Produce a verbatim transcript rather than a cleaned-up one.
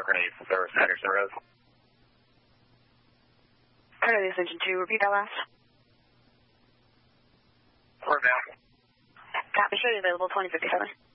Grenade Service, Anderson Road. Carter, this engine two, repeat that last. We're down. Copy, show you available, twenty fifty-seven.